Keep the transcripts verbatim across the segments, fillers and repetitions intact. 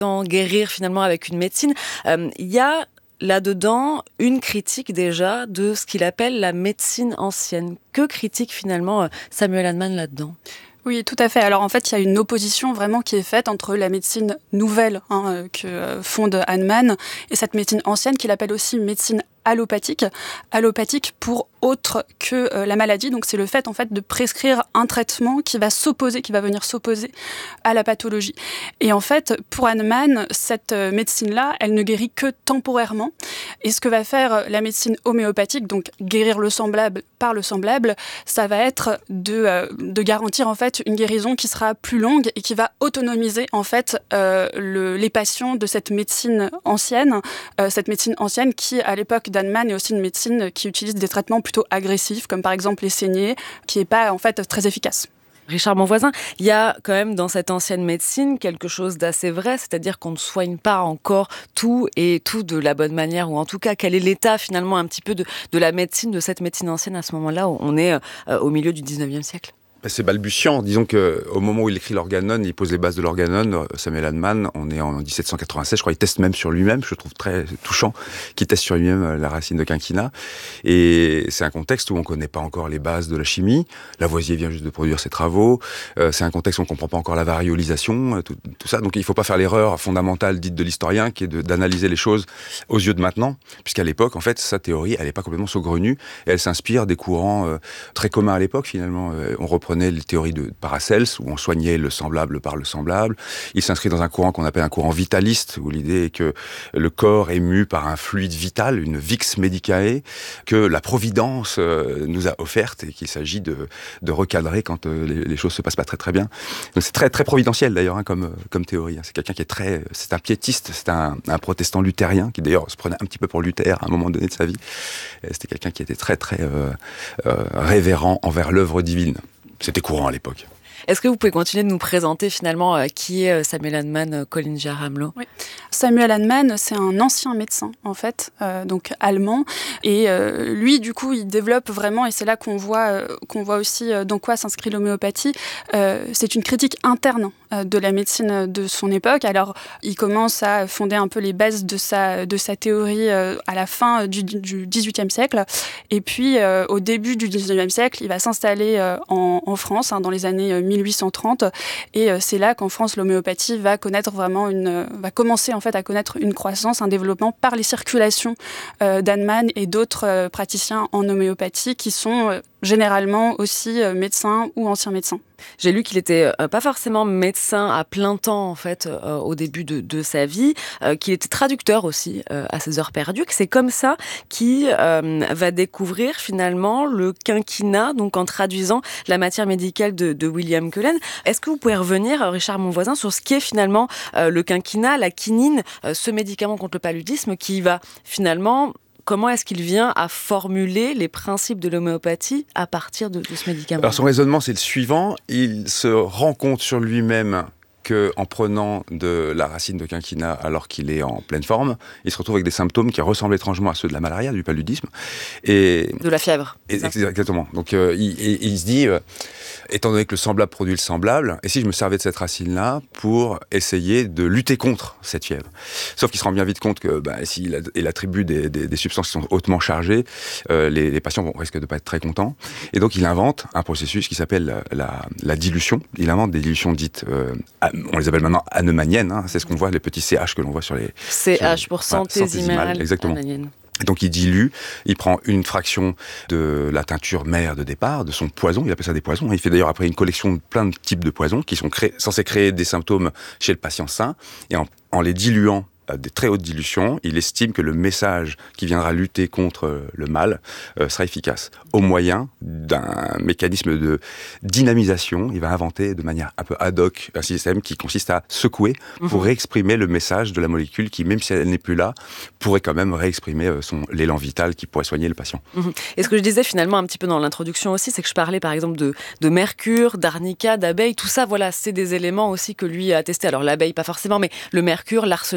en guérir finalement avec une médecine. Euh, il y a là-dedans une critique déjà de ce qu'il appelle la médecine ancienne. Que critique finalement Samuel Hahnemann là-dedans ? Oui, tout à fait. Alors en fait, il y a une opposition vraiment qui est faite entre la médecine nouvelle hein, que fonde Hahnemann et cette médecine ancienne qu'il appelle aussi médecine allopathique. Allopathique pour autre que euh, la maladie. Donc c'est le fait en fait de prescrire un traitement qui va s'opposer, qui va venir s'opposer à la pathologie. Et en fait, pour Hahnemann, cette euh, médecine-là, elle ne guérit que temporairement. Et ce que va faire euh, la médecine homéopathique, donc guérir le semblable par le semblable, ça va être de, euh, de garantir en fait une guérison qui sera plus longue et qui va autonomiser en fait euh, le, les patients de cette médecine ancienne, euh, cette médecine ancienne qui à l'époque d'Hahnemann est aussi une médecine qui utilise des traitements plutôt agressifs, comme par exemple les saignées, qui n'est pas en fait très efficace. Richard Bonvoisin, il y a quand même dans cette ancienne médecine quelque chose d'assez vrai, c'est-à-dire qu'on ne soigne pas encore tout et tout de la bonne manière, ou en tout cas, quel est l'état finalement un petit peu de, de la médecine, de cette médecine ancienne à ce moment-là où on est euh, au milieu du dix-neuvième siècle ? C'est balbutiant. Disons qu'au moment où il écrit l'Organon, il pose les bases de l'Organon, Samuel Hahnemann, on est en dix-sept cent quatre-vingt-seize, je crois, il teste même sur lui-même, je trouve très touchant, qu'il teste sur lui-même la racine de quinquina. Et c'est un contexte où on ne connaît pas encore les bases de la chimie. Lavoisier vient juste de produire ses travaux. Euh, c'est un contexte où on ne comprend pas encore la variolisation, tout, tout ça. Donc il ne faut pas faire l'erreur fondamentale dite de l'historien, qui est de, d'analyser les choses aux yeux de maintenant, puisqu'à l'époque, en fait, sa théorie, elle n'est pas complètement saugrenue, et elle s'inspire des courants euh, très communs à l'époque, finalement. Euh, on reprend les théories de Paracels, où on soignait le semblable par le semblable. Il s'inscrit dans un courant qu'on appelle un courant vitaliste, où l'idée est que le corps est mu par un fluide vital, une vix medicae, que la providence euh, nous a offerte, et qu'il s'agit de, de recadrer quand euh, les, les choses se passent pas très très bien. Donc c'est très très providentiel d'ailleurs hein, comme, comme théorie. C'est quelqu'un qui est très... C'est un piétiste, c'est un, un protestant luthérien, qui d'ailleurs se prenait un petit peu pour Luther à un moment donné de sa vie. C'était quelqu'un qui était très très euh, euh, révérend envers l'œuvre divine. C'était courant à l'époque. Est-ce que vous pouvez continuer de nous présenter finalement euh, qui est Samuel Hahnemann, euh, Colline Giard-Ramelot ? Oui. Samuel Hahnemann, c'est un ancien médecin en fait, euh, donc allemand, et euh, lui du coup il développe vraiment, et c'est là qu'on voit euh, qu'on voit aussi euh, dans quoi s'inscrit l'homéopathie. Euh, c'est une critique interne euh, de la médecine de son époque. Alors il commence à fonder un peu les bases de sa de sa théorie euh, à la fin du, du dix-huitième siècle, et puis euh, au début du dix-neuvième siècle, il va s'installer euh, en, en France hein, dans les années euh, mille huit cent trente, et euh, c'est là qu'en France l'homéopathie va connaître vraiment une euh, va commencer en fait à connaître une croissance, un développement par les circulations euh, d'Hahnemann et d'autres euh, praticiens en homéopathie qui sont euh, généralement aussi euh, médecins ou anciens médecins. J'ai lu qu'il était euh, pas forcément médecin à plein temps en fait euh, au début de, de sa vie, euh, qu'il était traducteur aussi euh, à ses heures perdues, que c'est comme ça qu'il euh, va découvrir finalement le quinquina, donc en traduisant la matière médicale de, de William Cullen. Est-ce que vous pouvez revenir, Richard Bonvoisin, sur ce qu'est finalement euh, le quinquina, la quinine, euh, ce médicament contre le paludisme qui va finalement... Comment est-ce qu'il vient à formuler les principes de l'homéopathie à partir de, de ce médicament ? Alors son raisonnement, c'est le suivant. Il se rend compte sur lui-même qu'en prenant de la racine de quinquina alors qu'il est en pleine forme, il se retrouve avec des symptômes qui ressemblent étrangement à ceux de la malaria, du paludisme. Et, de la fièvre. Et, exactement. Donc euh, il, il, il se dit, euh, étant donné que le semblable produit le semblable, et si je me servais de cette racine-là pour essayer de lutter contre cette fièvre. Sauf qu'il se rend bien vite compte que bah, s'il il attribue des, des, des substances qui sont hautement chargées, euh, les, les patients vont, risquent de ne pas être très contents. Et donc il invente un processus qui s'appelle la, la, la dilution. Il invente des dilutions dites... Euh, on les appelle maintenant hahnemanniennes, hein, c'est ce qu'on voit, les petits C H que l'on voit sur les... C H pour centésimales. Ouais, exactement. Donc il dilue, il prend une fraction de la teinture mère de départ, de son poison, il appelle ça des poisons. Il fait d'ailleurs après une collection de plein de types de poisons qui sont créés, censés créer des symptômes chez le patient sain, et en, en les diluant à des très hautes dilutions, il estime que le message qui viendra lutter contre le mal euh, sera efficace. Au moyen d'un mécanisme de dynamisation, il va inventer de manière un peu ad hoc un système qui consiste à secouer pour mmh. réexprimer le message de la molécule qui, même si elle n'est plus là, pourrait quand même réexprimer son, l'élan vital qui pourrait soigner le patient. Mmh. Et ce que je disais finalement un petit peu dans l'introduction aussi, c'est que je parlais par exemple de, de mercure, d'arnica, d'abeille, tout ça, voilà, c'est des éléments aussi que lui a testé. Alors l'abeille pas forcément, mais le mercure, l'arsenic,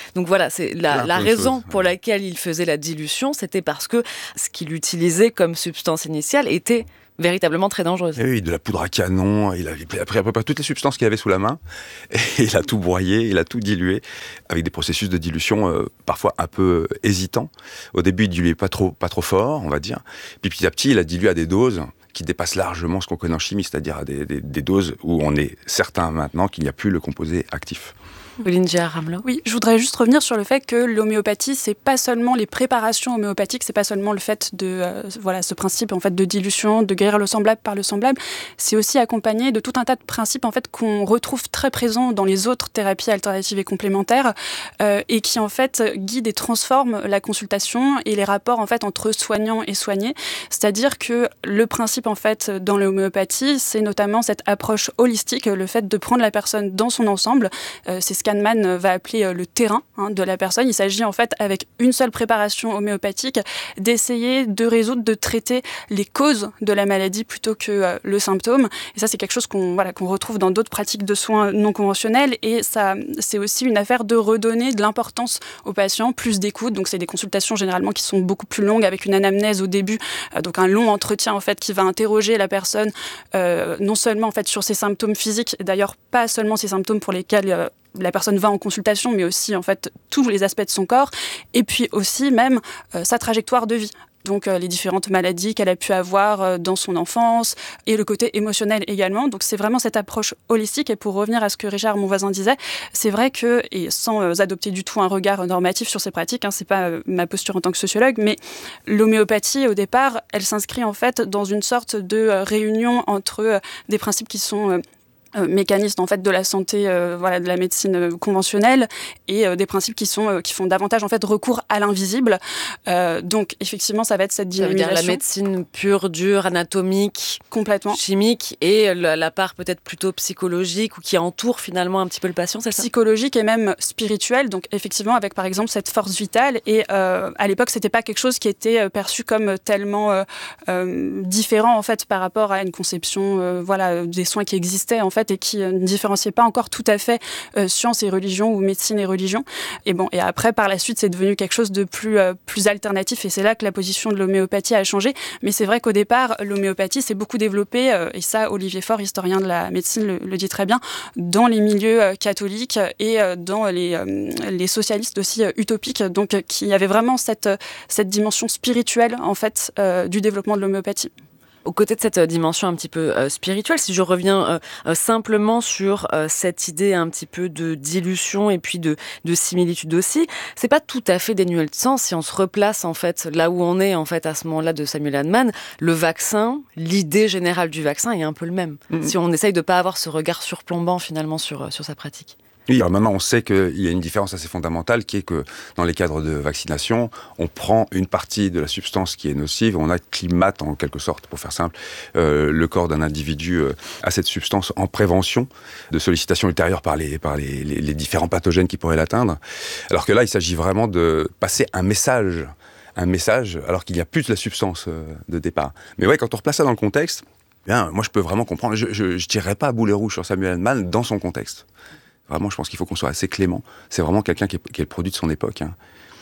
Donc voilà, c'est la, la raison chose, pour ouais. laquelle il faisait la dilution, c'était parce que ce qu'il utilisait comme substance initiale était véritablement très dangereuse. Et oui, de la poudre à canon, il avait pris à peu près toutes les substances qu'il avait sous la main, et il a tout broyé, il a tout dilué, avec des processus de dilution euh, parfois un peu hésitants. Au début, il diluait pas trop, pas trop fort, on va dire, puis petit à petit, il a dilué à des doses qui dépassent largement ce qu'on connaît en chimie, c'est-à-dire à des, des, des doses où on est certain maintenant qu'il n'y a plus le composé actif. Olivia Ramelot. Oui, je voudrais juste revenir sur le fait que l'homéopathie, c'est pas seulement les préparations homéopathiques, c'est pas seulement le fait de euh, voilà ce principe en fait de dilution, de guérir le semblable par le semblable, c'est aussi accompagné de tout un tas de principes en fait qu'on retrouve très présents dans les autres thérapies alternatives et complémentaires euh, et qui en fait guident et transforment la consultation et les rapports en fait entre soignants et soignés. C'est-à-dire que le principe en fait dans l'homéopathie, c'est notamment cette approche holistique, le fait de prendre la personne dans son ensemble. Euh, c'est ce Kahneman va appeler le terrain hein, de la personne. Il s'agit en fait, avec une seule préparation homéopathique, d'essayer de résoudre, de traiter les causes de la maladie plutôt que euh, le symptôme. Et ça, c'est quelque chose qu'on, voilà, qu'on retrouve dans d'autres pratiques de soins non conventionnels. Et ça, c'est aussi une affaire de redonner de l'importance aux patients, plus d'écoute. Donc, c'est des consultations généralement qui sont beaucoup plus longues, avec une anamnèse au début. Euh, donc, un long entretien en fait qui va interroger la personne euh, non seulement en fait sur ses symptômes physiques, et d'ailleurs pas seulement ces symptômes pour lesquels euh, la personne va en consultation, mais aussi en fait tous les aspects de son corps, et puis aussi même euh, sa trajectoire de vie. Donc euh, les différentes maladies qu'elle a pu avoir euh, dans son enfance, et le côté émotionnel également. Donc c'est vraiment cette approche holistique. Et pour revenir à ce que Richard, mon voisin, disait, c'est vrai que, et sans euh, adopter du tout un regard normatif sur ces pratiques, hein, c'est pas euh, ma posture en tant que sociologue, mais l'homéopathie, au départ, elle s'inscrit en fait dans une sorte de euh, réunion entre euh, des principes qui sont... Euh, Euh, mécanismes en fait de la santé, euh, voilà, de la médecine euh, conventionnelle, et euh, des principes qui sont euh, qui font davantage en fait recours à l'invisible. Euh, donc effectivement, ça va être cette dynamisation. Ça veut dire la médecine pure, dure, anatomique, complètement chimique, et la, la part peut-être plutôt psychologique ou qui entoure finalement un petit peu le patient, c'est ça ? Psychologique et même spirituelle. Donc effectivement, avec par exemple cette force vitale. Et euh, à l'époque, c'était pas quelque chose qui était perçu comme tellement euh, euh, différent en fait par rapport à une conception, euh, voilà, des soins qui existaient en fait, et qui ne différenciait pas encore tout à fait euh, science et religion ou médecine et religion. Et bon, et après, par la suite, c'est devenu quelque chose de plus, euh, plus alternatif, et c'est là que la position de l'homéopathie a changé. Mais c'est vrai qu'au départ, l'homéopathie s'est beaucoup développée, euh, et ça, Olivier Faure, historien de la médecine, le, le dit très bien, dans les milieux euh, catholiques et euh, dans les, euh, les socialistes aussi euh, utopiques, donc euh, qui avaient vraiment cette, cette dimension spirituelle, en fait, euh, du développement de l'homéopathie. Aux côtés de cette dimension un petit peu euh, spirituelle, si je reviens euh, euh, simplement sur euh, cette idée un petit peu de dilution et puis de, de similitude aussi, c'est pas tout à fait dénué de sens si on se replace en fait là où on est en fait à ce moment-là de Samuel Hahnemann. Le vaccin, l'idée générale du vaccin est un peu le même. Mmh. Si on essaye de pas avoir ce regard surplombant finalement sur, sur sa pratique. Oui, alors maintenant on sait qu'il y a une différence assez fondamentale qui est que dans les cadres de vaccination, on prend une partie de la substance qui est nocive, on acclimate en quelque sorte, pour faire simple, euh, le corps d'un individu euh, à cette substance en prévention de sollicitation ultérieure par les, par les, les, les différents pathogènes qui pourraient l'atteindre. Alors que là, il s'agit vraiment de passer un message, un message alors qu'il n'y a plus de la substance euh, de départ. Mais ouais, quand on replace ça dans le contexte, bien, moi je peux vraiment comprendre, je ne tirerai pas à boulet rouge sur Samuel Hahnemann dans son contexte. Vraiment, je pense qu'il faut qu'on soit assez clément. C'est vraiment quelqu'un qui est, qui est le produit de son époque. Hein.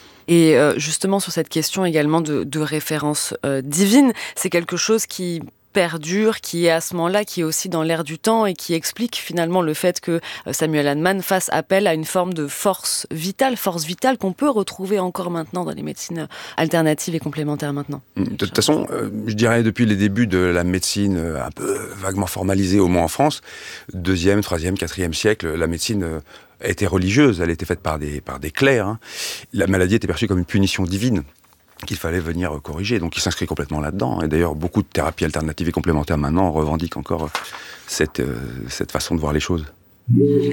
Et euh, justement, sur cette question également de, de référence euh, divine, c'est quelque chose qui perdure, qui est à ce moment-là, qui est aussi dans l'air du temps et qui explique finalement le fait que Samuel Hahnemann fasse appel à une forme de force vitale, force vitale qu'on peut retrouver encore maintenant dans les médecines alternatives et complémentaires maintenant. De toute façon, euh, je dirais depuis les débuts de la médecine euh, un peu vaguement formalisée, au moins en France, deuxième, troisième, quatrième siècle, la médecine euh, était religieuse, elle était faite par des, par des clercs. Hein. La maladie était perçue comme une punition divine qu'il fallait venir corriger. Donc il s'inscrit complètement là-dedans. Et d'ailleurs, beaucoup de thérapies alternatives et complémentaires maintenant revendiquent encore cette, euh, cette façon de voir les choses. Les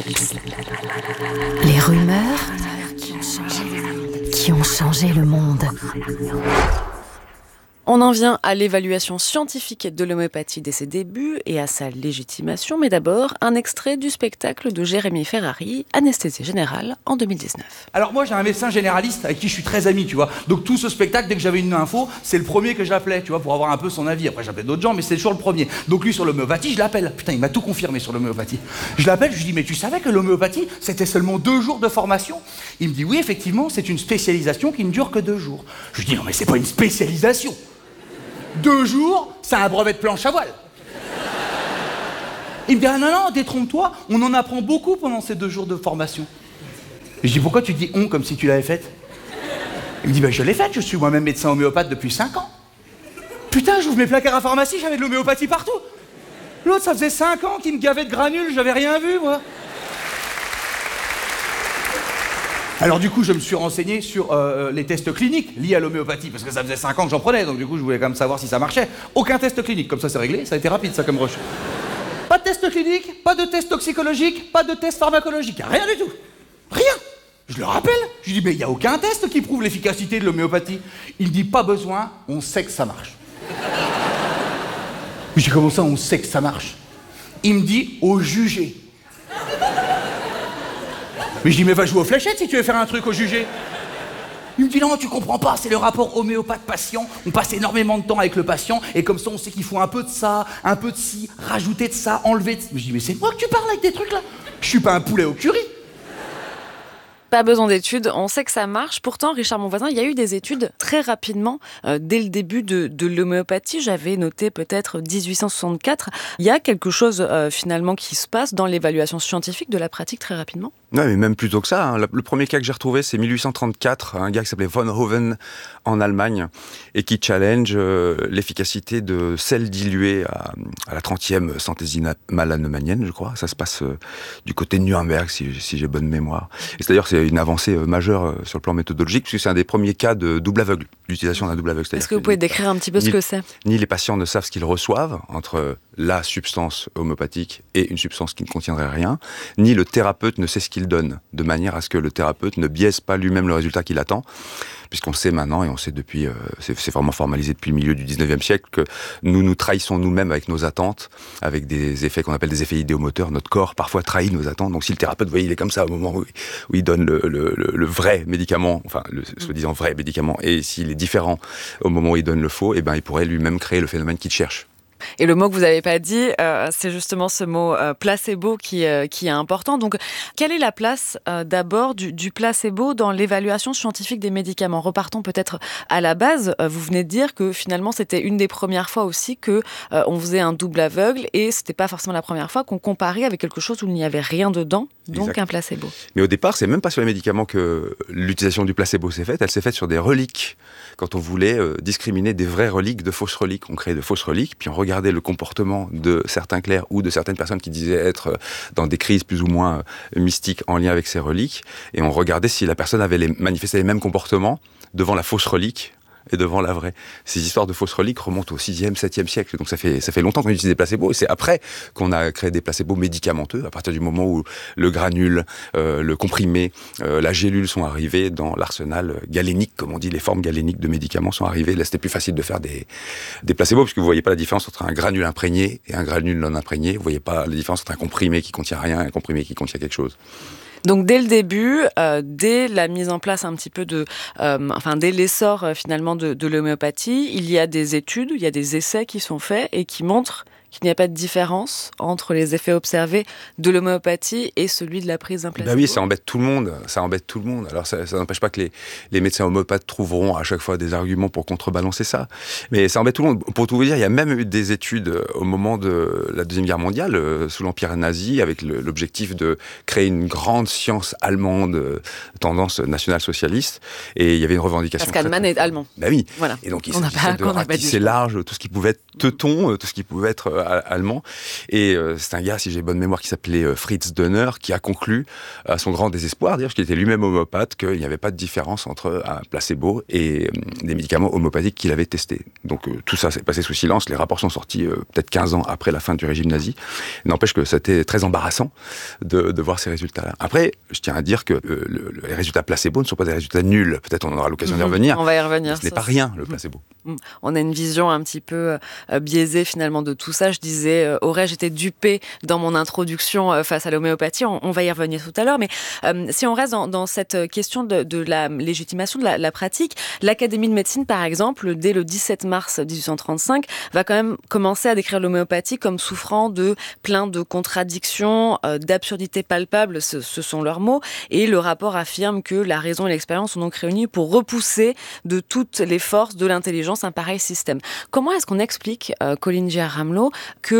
rumeurs qui ont changé le monde. On en vient à l'évaluation scientifique de l'homéopathie dès ses débuts et à sa légitimation, mais d'abord un extrait du spectacle de Jérémy Ferrari, Anesthésie générale, en deux mille dix-neuf. Alors moi j'ai un médecin généraliste avec qui je suis très ami, tu vois. Donc tout ce spectacle, dès que j'avais une info, c'est le premier que j'appelais, tu vois, pour avoir un peu son avis. Après j'appelais d'autres gens, mais c'est toujours le premier. Donc lui sur l'homéopathie, je l'appelle. Putain, il m'a tout confirmé sur l'homéopathie. Je l'appelle, je lui dis, mais tu savais que l'homéopathie, c'était seulement deux jours de formation? Il me dit, oui, effectivement, c'est une spécialisation qui ne dure que deux jours. Je lui dis, non mais c'est pas une spécialisation. Deux jours, c'est un brevet de planche à voile. Il me dit, ah non, non, détrompe-toi, on en apprend beaucoup pendant ces deux jours de formation. Je dis, pourquoi tu dis on comme si tu l'avais faite? Il me dit, ben je l'ai faite, je suis moi-même médecin homéopathe depuis cinq ans. Putain, j'ouvre mes placards à pharmacie, j'avais de l'homéopathie partout. L'autre, ça faisait cinq ans qu'il me gavait de granules, j'avais rien vu, moi. Alors du coup, je me suis renseigné sur euh, les tests cliniques liés à l'homéopathie, parce que ça faisait cinq ans que j'en prenais, donc du coup, je voulais quand même savoir si ça marchait. Aucun test clinique, comme ça c'est réglé, ça a été rapide ça comme rush. Pas de test clinique, pas de test toxicologique, pas de test pharmacologique, rien du tout. Rien. Je le rappelle, je lui dis, mais il n'y a aucun test qui prouve l'efficacité de l'homéopathie. Il me dit, pas besoin, on sait que ça marche. Je dis, comment ça, on sait que ça marche? Il me dit, au jugé. Mais je dis, mais va jouer aux fléchettes si tu veux faire un truc au jugé. Il me dit, non, tu comprends pas, c'est le rapport homéopathe-patient. On passe énormément de temps avec le patient, et comme ça, on sait qu'il faut un peu de ça, un peu de ci, rajouter de ça, enlever de... Je dis, mais c'est moi que tu parles avec des trucs là? Je suis pas un poulet au curry. Pas besoin d'études, on sait que ça marche. Pourtant, Richard Monvoisin, il y a eu des études très rapidement, euh, dès le début de, de l'homéopathie. J'avais noté peut-être dix-huit cent soixante-quatre. Il y a quelque chose euh, finalement qui se passe dans l'évaluation scientifique de la pratique très rapidement. Non, mais même plus tôt que ça. Hein. Le premier cas que j'ai retrouvé, c'est mille huit cent trente-quatre, un gars qui s'appelait von Hoven en Allemagne et qui challenge euh, l'efficacité de sel dilué à, à la trentième centésime malanomanienne, je crois. Ça se passe euh, du côté de Nuremberg, si, si j'ai bonne mémoire. Et c'est, d'ailleurs, c'est une avancée euh, majeure euh, sur le plan méthodologique, puisque c'est un des premiers cas de double aveugle, l'utilisation d'un double aveugle. Est-ce que vous pouvez décrire un petit peu ce que c'est? Ni les patients ne savent ce qu'ils reçoivent entre la substance homéopathique et une substance qui ne contiendrait rien, ni le thérapeute ne sait ce qu'il donne, de manière à ce que le thérapeute ne biaise pas lui-même le résultat qu'il attend, puisqu'on sait maintenant, et on sait depuis, euh, c'est, c'est vraiment formalisé depuis le milieu du dix-neuvième siècle, que nous nous trahissons nous-mêmes avec nos attentes, avec des effets qu'on appelle des effets idéomoteurs. Notre corps parfois trahit nos attentes. Donc si le thérapeute, vous voyez, il est comme ça au moment où, où il donne le, le, le, le vrai médicament, enfin le soi-disant vrai médicament, et s'il est différent au moment où il donne le faux, eh ben il pourrait lui-même créer le phénomène qu'il cherche. Et le mot que vous n'avez pas dit, euh, c'est justement ce mot euh, placebo qui, euh, qui est important. Donc, quelle est la place euh, d'abord du, du placebo dans l'évaluation scientifique des médicaments? Repartons peut-être à la base. Euh, vous venez de dire que finalement, c'était une des premières fois aussi que euh, on faisait un double aveugle, et c'était pas forcément la première fois qu'on comparait avec quelque chose où il n'y avait rien dedans, donc exact. Un placebo. Mais au départ, c'est même pas sur les médicaments que l'utilisation du placebo s'est faite. Elle s'est faite sur des reliques. Quand on voulait euh, discriminer des vraies reliques de fausses reliques, on créait de fausses reliques, puis on regardait le comportement de certains clercs ou de certaines personnes qui disaient être dans des crises plus ou moins mystiques en lien avec ces reliques, et on regardait si la personne avait les, manifesté les mêmes comportements devant la fausse relique et devant la vraie. Ces histoires de fausses reliques remontent au sixième, septième siècle, donc ça fait, ça fait longtemps qu'on utilise des placebos, et c'est après qu'on a créé des placebos médicamenteux, à partir du moment où le granule, euh, le comprimé, euh, la gélule sont arrivés dans l'arsenal galénique, comme on dit, les formes galéniques de médicaments sont arrivées. Là, c'était plus facile de faire des, des placebos, parce que vous voyez pas la différence entre un granule imprégné et un granule non imprégné, vous voyez pas la différence entre un comprimé qui contient rien et un comprimé qui contient quelque chose. Donc dès le début, euh, dès la mise en place un petit peu de, euh, enfin dès l'essor euh, finalement de, de l'homéopathie, il y a des études, il y a des essais qui sont faits et qui montrent qu'il n'y a pas de différence entre les effets observés de l'homéopathie et celui de la prise d'un placebo. Ben oui, ça embête tout le monde. Ça embête tout le monde. Alors ça, ça n'empêche pas que les, les médecins homéopathes trouveront à chaque fois des arguments pour contrebalancer ça. Mais ça embête tout le monde. Pour tout vous dire, il y a même eu des études au moment de la Deuxième Guerre mondiale, sous l'Empire nazi, avec le, l'objectif de créer une grande science allemande, tendance nationale-socialiste. Et il y avait une revendication. Parce qu'Hahnemann est allemand. Ben oui. Voilà. Et donc, ils essaient de ratisser large tout ce qui pouvait être teuton, tout ce qui pouvait être euh, allemand. Et euh, c'est un gars, si j'ai bonne mémoire, qui s'appelait euh, Fritz Dönner, qui a conclu, à son grand désespoir, d'ailleurs, qu'il était lui-même homéopathe, qu'il n'y avait pas de différence entre un placebo et euh, des médicaments homéopathiques qu'il avait testés. Donc euh, tout ça s'est passé sous silence. Les rapports sont sortis euh, peut-être quinze ans après la fin du régime nazi. N'empêche que c'était très embarrassant de, de voir ces résultats-là. Après, je tiens à dire que euh, le, le, les résultats placebo ne sont pas des résultats nuls. Peut-être on aura l'occasion mmh, d'y revenir. On va y revenir. Ce n'est pas rien, le placebo. Mmh. On a une vision un petit peu euh, biaisée finalement de tout ça. Je disais, euh, aurais-je été dupée dans mon introduction euh, face à l'homéopathie? on, on va y revenir tout à l'heure. Mais euh, si on reste dans, dans cette question de, de la légitimation de la, la pratique, l'Académie de médecine, par exemple, dès le dix-sept mars dix-huit cent trente-cinq, va quand même commencer à décrire l'homéopathie comme souffrant de plein de contradictions, euh, d'absurdités palpables, ce, ce sont leurs mots. Et le rapport affirme que la raison et l'expérience sont donc réunies pour repousser de toutes les forces de l'intelligence un pareil système. Comment est-ce qu'on explique, euh, Colline Giard-Ramelot,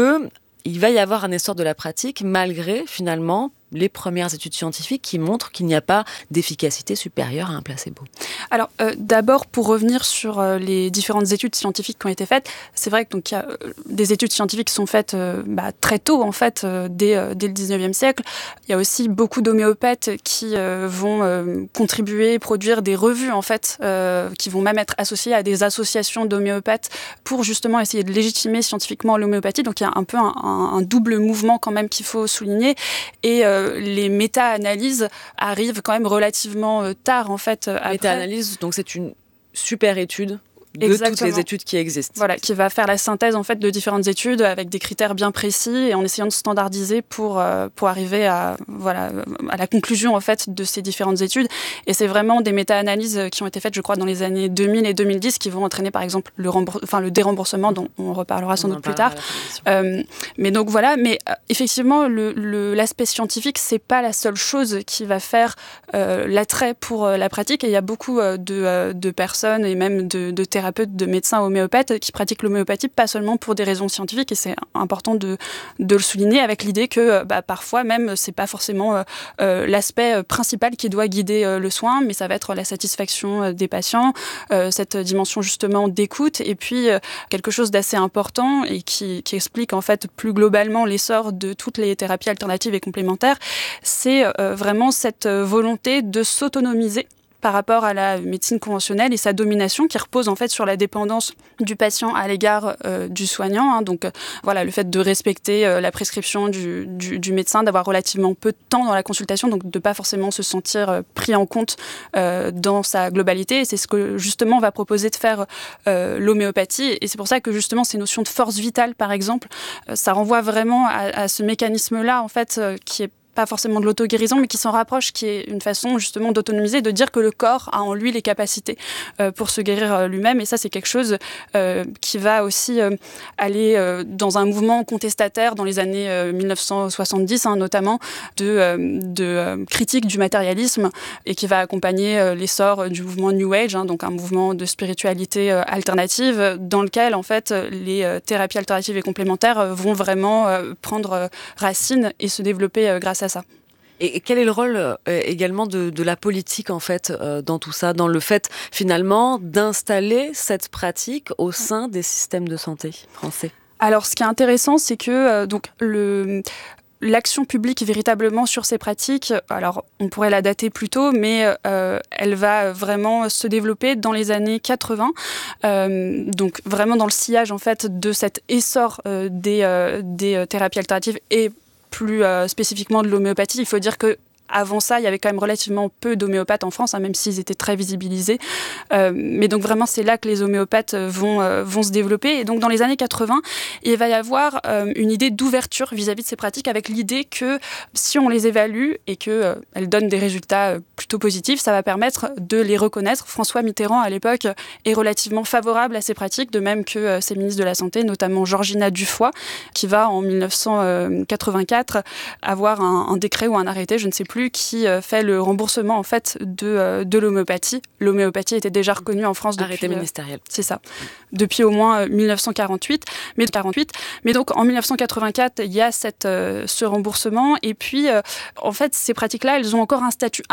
qu'il va y avoir un essor de la pratique malgré, finalement, les premières études scientifiques qui montrent qu'il n'y a pas d'efficacité supérieure à un placebo? Alors, euh, d'abord, pour revenir sur euh, les différentes études scientifiques qui ont été faites, c'est vrai que donc, y a, euh, des études scientifiques qui sont faites euh, bah, très tôt, en fait, euh, dès, euh, dès le dix-neuvième siècle. Il y a aussi beaucoup d'homéopathes qui euh, vont euh, contribuer, produire des revues, en fait, euh, qui vont même être associées à des associations d'homéopathes pour justement essayer de légitimer scientifiquement l'homéopathie. Donc, il y a un peu un, un, un double mouvement quand même qu'il faut souligner. Et euh, les méta-analyses arrivent quand même relativement euh, tard, en fait. Après. Méta-analyse, donc c'est une super étude de Exactement. Toutes les études qui existent. Voilà, qui va faire la synthèse en fait de différentes études avec des critères bien précis et en essayant de standardiser pour euh, pour arriver à voilà à la conclusion en fait de ces différentes études. Et c'est vraiment des méta-analyses qui ont été faites, je crois, dans les années deux mille et deux mille dix, qui vont entraîner par exemple le rembours- enfin le déremboursement, dont on reparlera sans on doute plus tard. Euh, mais donc voilà, mais euh, effectivement le, le l'aspect scientifique c'est pas la seule chose qui va faire euh, l'attrait pour euh, la pratique. Et il y a beaucoup euh, de euh, de personnes et même de, de thérapeutes, de médecins homéopathes qui pratiquent l'homéopathie pas seulement pour des raisons scientifiques, et c'est important de, de le souligner, avec l'idée que bah, parfois même c'est pas forcément euh, euh, l'aspect principal qui doit guider euh, le soin, mais ça va être la satisfaction euh, des patients, euh, cette dimension justement d'écoute, et puis euh, quelque chose d'assez important et qui, qui explique en fait plus globalement l'essor de toutes les thérapies alternatives et complémentaires, c'est euh, vraiment cette volonté de s'autonomiser par rapport à la médecine conventionnelle et sa domination qui repose en fait sur la dépendance du patient à l'égard euh, du soignant. Hein. Donc euh, voilà, le fait de respecter euh, la prescription du, du, du médecin, d'avoir relativement peu de temps dans la consultation, donc de ne pas forcément se sentir euh, pris en compte euh, dans sa globalité. Et c'est ce que justement on va proposer de faire euh, l'homéopathie. Et c'est pour ça que justement ces notions de force vitale, par exemple, euh, ça renvoie vraiment à, à ce mécanisme-là en fait euh, qui est pas forcément de l'auto-guérison, mais qui s'en rapproche, qui est une façon justement d'autonomiser, de dire que le corps a en lui les capacités euh, pour se guérir euh, lui-même. Et ça, c'est quelque chose euh, qui va aussi euh, aller euh, dans un mouvement contestataire dans les années euh, mille neuf cent soixante-dix, hein, notamment, de, euh, de euh, critique du matérialisme, et qui va accompagner euh, l'essor du mouvement New Age, hein, donc un mouvement de spiritualité euh, alternative, dans lequel, en fait, les euh, thérapies alternatives et complémentaires euh, vont vraiment euh, prendre euh, racine et se développer euh, grâce à ça. Et quel est le rôle euh, également de, de la politique en fait euh, dans tout ça, dans le fait finalement d'installer cette pratique au sein des systèmes de santé français? Alors, ce qui est intéressant, c'est que euh, donc le l'action publique véritablement sur ces pratiques, alors on pourrait la dater plus tôt, mais euh, elle va vraiment se développer dans les années quatre-vingts, euh, donc vraiment dans le sillage en fait de cet essor euh, des, euh, des thérapies alternatives et plus euh, spécifiquement de l'homéopathie. Il faut dire que avant ça, il y avait quand même relativement peu d'homéopathes en France, hein, même s'ils étaient très visibilisés. Euh, mais donc vraiment, c'est là que les homéopathes vont, euh, vont se développer. Et donc dans les années quatre-vingts, il va y avoir euh, une idée d'ouverture vis-à-vis de ces pratiques, avec l'idée que si on les évalue et qu'elles euh, donnent des résultats euh, plutôt positifs, ça va permettre de les reconnaître. François Mitterrand, à l'époque, est relativement favorable à ces pratiques, de même que euh, ses ministres de la Santé, notamment Georgina Dufoy, qui va en mille neuf cent quatre-vingt-quatre avoir un, un décret ou un arrêté, je ne sais plus, qui fait le remboursement en fait de, de l'homéopathie. L'homéopathie était déjà reconnue en France depuis... Arrêté ministériel. Euh, c'est ça. Depuis au moins mille neuf cent quarante-huit. Mais, quarante-huit. mais donc en mille neuf cent quatre-vingt-quatre, il y a cette, euh, ce remboursement. Et puis, euh, en fait, ces pratiques-là, elles ont encore un statut incertain.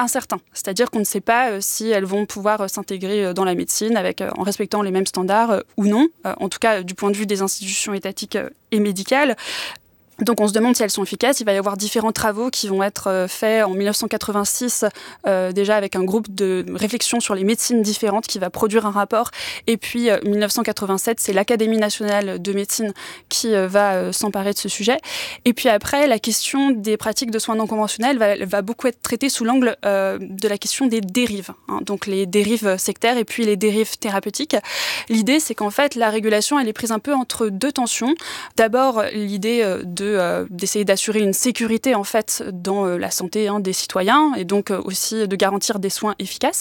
C'est-à-dire qu'on ne sait pas euh, si elles vont pouvoir euh, s'intégrer euh, dans la médecine avec, euh, en respectant les mêmes standards euh, ou non, euh, en tout cas euh, du point de vue des institutions étatiques euh, et médicales. Donc on se demande si elles sont efficaces. Il va y avoir différents travaux qui vont être euh, faits en dix-neuf cent quatre-vingt-six, euh, déjà avec un groupe de réflexion sur les médecines différentes qui va produire un rapport. Et puis euh, dix-neuf cent quatre-vingt-sept, c'est l'Académie nationale de médecine qui euh, va euh, s'emparer de ce sujet. Et puis après, la question des pratiques de soins non conventionnels va, va beaucoup être traitée sous l'angle euh, de la question des dérives. Hein, donc les dérives sectaires et puis les dérives thérapeutiques. L'idée, c'est qu'en fait, la régulation, elle est prise un peu entre deux tensions. D'abord, l'idée euh, de Euh, d'essayer d'assurer une sécurité en fait dans euh, la santé hein, des citoyens et donc euh, aussi de garantir des soins efficaces.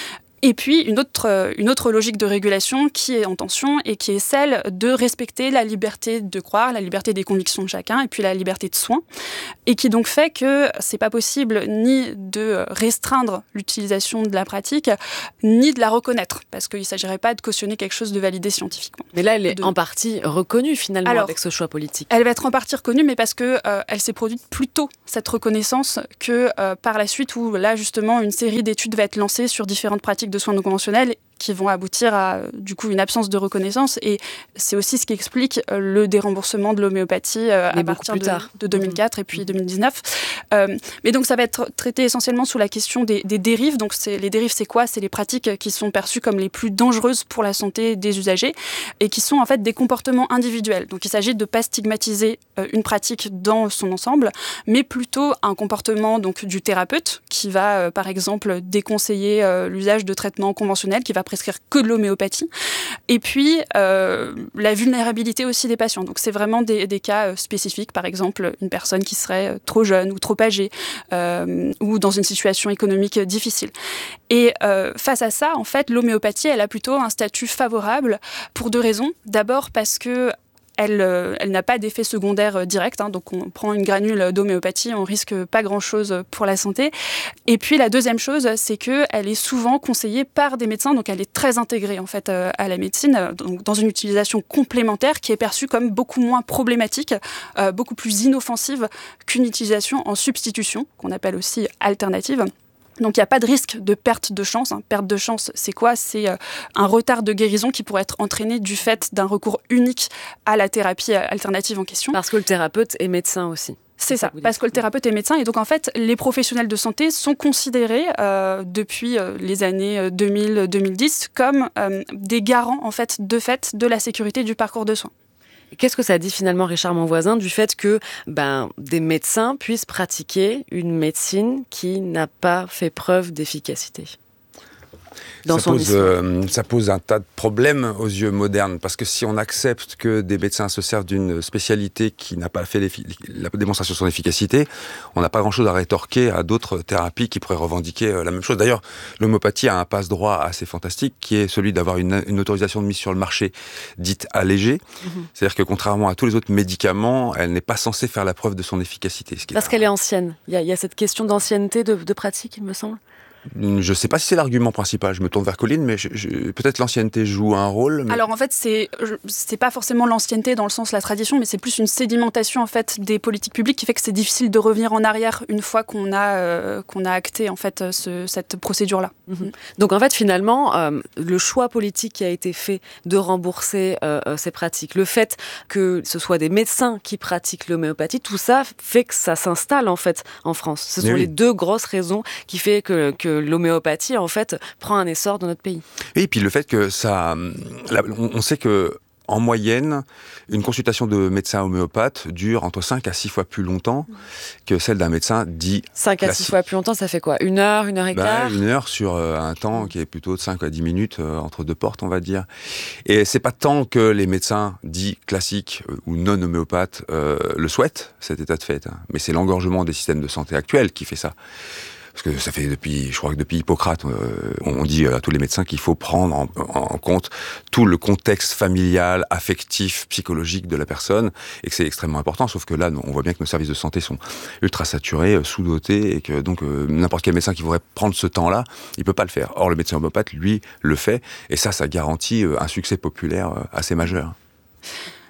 Et puis une autre, euh, une autre logique de régulation qui est en tension et qui est celle de respecter la liberté de croire, la liberté des convictions de chacun et puis la liberté de soins, et qui donc fait que c'est pas possible ni de restreindre l'utilisation de la pratique, ni de la reconnaître, parce qu'il ne s'agirait pas de cautionner quelque chose de validé scientifiquement. Mais là, elle est de... en partie reconnue finalement. Alors, avec ce choix politique. Elle va être en partie reconnue, mais parce que euh, elle s'est produite plus tôt, cette reconnaissance, que euh, par la suite où là justement une série d'études va être lancée sur différentes pratiques de soins non conventionnels qui vont aboutir à du coup une absence de reconnaissance, et c'est aussi ce qui explique euh, le déremboursement de l'homéopathie euh, à partir de, de deux mille quatre mmh. et puis deux mille dix-neuf. Euh, mais donc ça va être traité essentiellement sous la question des, des dérives. Donc c'est, les dérives, c'est quoi ? C'est les pratiques qui sont perçues comme les plus dangereuses pour la santé des usagers et qui sont en fait des comportements individuels. Donc il s'agit de ne pas stigmatiser euh, une pratique dans son ensemble, mais plutôt un comportement donc du thérapeute qui va euh, par exemple déconseiller euh, l'usage de traitements conventionnels, qui va prescrire que de l'homéopathie, et puis euh, la vulnérabilité aussi des patients. Donc c'est vraiment des, des cas spécifiques, par exemple une personne qui serait trop jeune ou trop âgée euh, ou dans une situation économique difficile. Et euh, face à ça, en fait, l'homéopathie, elle a plutôt un statut favorable pour deux raisons. D'abord parce que Elle, euh, elle n'a pas d'effet secondaire euh, direct, hein, donc on prend une granule d'homéopathie, on risque pas grand-chose pour la santé. Et puis la deuxième chose, c'est qu'elle est souvent conseillée par des médecins, donc elle est très intégrée en fait euh, à la médecine, euh, donc dans une utilisation complémentaire qui est perçue comme beaucoup moins problématique, euh, beaucoup plus inoffensive qu'une utilisation en substitution, qu'on appelle aussi alternative. Donc il n'y a pas de risque de perte de chance. Hein. Perte de chance, c'est quoi ? C'est euh, un retard de guérison qui pourrait être entraîné du fait d'un recours unique à la thérapie alternative en question. Parce que le thérapeute est médecin aussi. C'est ça, parce que le thérapeute est médecin. Et donc, en fait, les professionnels de santé sont considérés euh, depuis euh, les années deux mille à deux mille dix comme euh, des garants, en fait, de fait, de la sécurité du parcours de soins. Qu'est-ce que ça dit finalement, Richard Monvoisin, du fait que ben, des médecins puissent pratiquer une médecine qui n'a pas fait preuve d'efficacité ? Dans ça, son pose, euh, ça pose un tas de problèmes aux yeux modernes, parce que si on accepte que des médecins se servent d'une spécialité qui n'a pas fait la démonstration de son efficacité, on n'a pas grand-chose à rétorquer à d'autres thérapies qui pourraient revendiquer la même chose. D'ailleurs, l'homéopathie a un passe-droit assez fantastique, qui est celui d'avoir une, une autorisation de mise sur le marché dite allégée. Mmh. C'est-à-dire que contrairement à tous les autres médicaments, elle n'est pas censée faire la preuve de son efficacité. Ce qui parce est qu'elle est ancienne. Il y, a, il y a cette question d'ancienneté de, de pratique, il me semble. Je ne sais pas si c'est l'argument principal, je me tourne vers Colline, mais je, je, peut-être l'ancienneté joue un rôle. Mais... Alors en fait, c'est, c'est pas forcément l'ancienneté dans le sens de la tradition, mais c'est plus une sédimentation en fait, des politiques publiques qui fait que c'est difficile de revenir en arrière une fois qu'on a, euh, qu'on a acté en fait, ce, cette procédure-là. Mmh. Donc en fait, finalement, euh, le choix politique qui a été fait de rembourser euh, ces pratiques, le fait que ce soit des médecins qui pratiquent l'homéopathie, tout ça fait que ça s'installe en fait en France. Ce sont oui. les deux grosses raisons qui fait que, que l'homéopathie, en fait, prend un essor dans notre pays. Et puis le fait que ça... Là, on sait que en moyenne, une consultation de médecin homéopathe dure entre cinq à six fois plus longtemps que celle d'un médecin dit cinq à six fois plus longtemps, ça fait quoi ? Une heure, une heure et quart ? Ben, une heure sur euh, un temps qui est plutôt de cinq à dix minutes euh, entre deux portes, on va dire. Et c'est pas tant que les médecins dits classiques euh, ou non homéopathes euh, le souhaitent, cet état de fait, hein, mais c'est l'engorgement des systèmes de santé actuels qui fait ça. Parce que ça fait depuis, je crois que depuis Hippocrate, euh, on dit à tous les médecins qu'il faut prendre en, en compte tout le contexte familial, affectif, psychologique de la personne, et que c'est extrêmement important. Sauf que là, on voit bien que nos services de santé sont ultra saturés, euh, sous-dotés, et que donc euh, n'importe quel médecin qui voudrait prendre ce temps-là, il peut pas le faire. Or, le médecin homéopathe, lui, le fait, et ça, ça garantit euh, un succès populaire euh, assez majeur.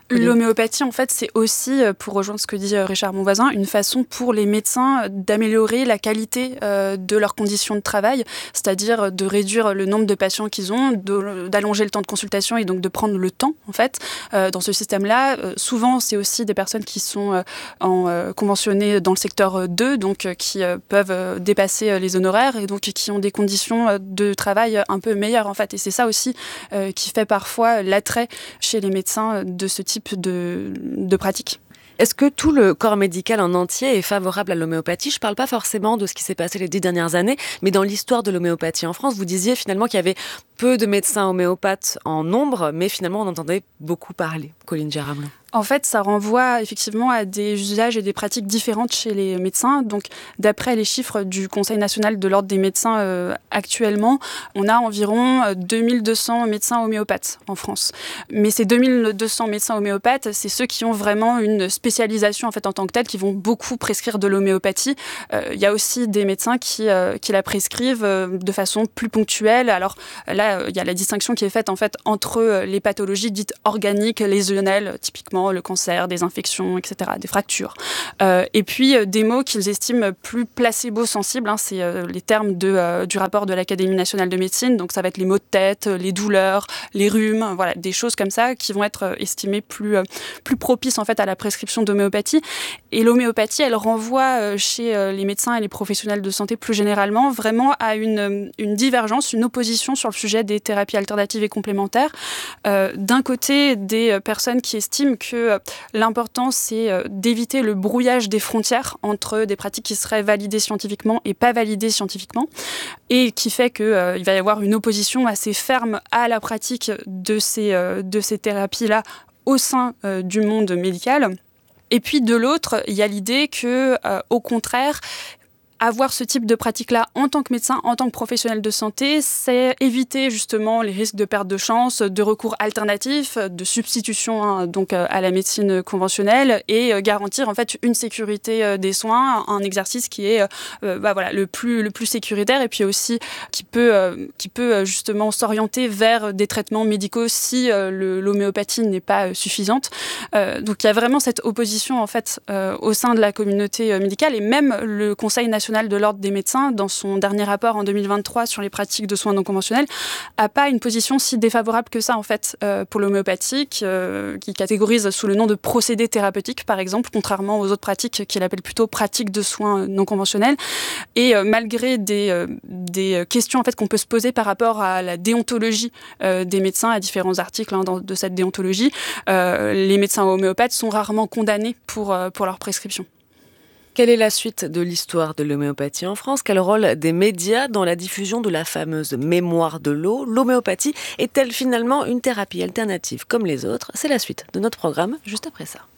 L'homéopathie, en fait, c'est aussi, pour rejoindre ce que dit Richard Monvoisin, une façon pour les médecins d'améliorer la qualité euh, de leurs conditions de travail, c'est-à-dire de réduire le nombre de patients qu'ils ont, de, d'allonger le temps de consultation et donc de prendre le temps, en fait. Euh, dans ce système-là, euh, souvent, c'est aussi des personnes qui sont euh, en, euh, conventionnées dans le secteur deux, donc euh, qui euh, peuvent euh, dépasser euh, les honoraires et donc qui ont des conditions euh, de travail un peu meilleures, en fait. Et c'est ça aussi euh, qui fait parfois l'attrait chez les médecins de ce type de, de pratique. Est-ce que tout le corps médical en entier est favorable à l'homéopathie ? Je ne parle pas forcément de ce qui s'est passé les dix dernières années, mais dans l'histoire de l'homéopathie en France, vous disiez finalement qu'il y avait peu de médecins homéopathes en nombre, mais finalement on entendait beaucoup parler. Colline Gérard-Blanc. En fait, ça renvoie effectivement à des usages et des pratiques différentes chez les médecins. Donc, d'après les chiffres du Conseil national de l'ordre des médecins euh, actuellement, on a environ deux mille deux cents médecins homéopathes en France. Mais ces deux mille deux cents médecins homéopathes, c'est ceux qui ont vraiment une spécialisation en fait en tant que telle, qui vont beaucoup prescrire de l'homéopathie. Euh, il y a aussi des médecins qui, euh, qui la prescrivent euh, de façon plus ponctuelle. Alors là, il y a la distinction qui est faite en fait entre les pathologies dites organiques, lésionnelles, typiquement le cancer, des infections, et cetera, des fractures. Euh, et puis, euh, des mots qu'ils estiment plus placebo-sensibles, hein, c'est euh, les termes de, euh, du rapport de l'Académie nationale de médecine, donc ça va être les maux de tête, les douleurs, les rhumes, voilà, des choses comme ça qui vont être euh, estimées plus, euh, plus propices en fait, à la prescription d'homéopathie. Et l'homéopathie, elle renvoie euh, chez euh, les médecins et les professionnels de santé plus généralement vraiment à une, une divergence, une opposition sur le sujet des thérapies alternatives et complémentaires. Euh, d'un côté, des euh, personnes qui estiment que que l'important, c'est d'éviter le brouillage des frontières entre des pratiques qui seraient validées scientifiquement et pas validées scientifiquement, et qui fait qu'il euh, va y avoir une opposition assez ferme à la pratique de ces, euh, de ces thérapies-là au sein euh, du monde médical. Et puis, de l'autre, il y a l'idée que, euh, au contraire, avoir ce type de pratique-là en tant que médecin, en tant que professionnel de santé, c'est éviter justement les risques de perte de chance, de recours alternatifs, de substitution hein, donc à la médecine conventionnelle et garantir en fait une sécurité des soins, un exercice qui est euh, bah, voilà, le plus le plus sécuritaire et puis aussi qui peut euh, qui peut justement s'orienter vers des traitements médicaux si euh, le, l'homéopathie n'est pas suffisante. Euh, donc il y a vraiment cette opposition en fait euh, au sein de la communauté médicale et même le Conseil national de l'ordre des médecins, dans son dernier rapport en deux mille vingt-trois sur les pratiques de soins non conventionnels, n'a pas une position si défavorable que ça, en fait, euh, pour l'homéopathie, euh, qui catégorise sous le nom de procédé thérapeutique, par exemple, contrairement aux autres pratiques qu'il appelle plutôt pratiques de soins non conventionnels. Et euh, malgré des, euh, des questions en fait, qu'on peut se poser par rapport à la déontologie euh, des médecins, à différents articles hein, dans, de cette déontologie, euh, les médecins homéopathes sont rarement condamnés pour, euh, pour leur prescription. Quelle est la suite de l'histoire de l'homéopathie en France ? Quel rôle des médias dans la diffusion de la fameuse mémoire de l'eau ? L'homéopathie est-elle finalement une thérapie alternative comme les autres ? C'est la suite de notre programme, juste après ça.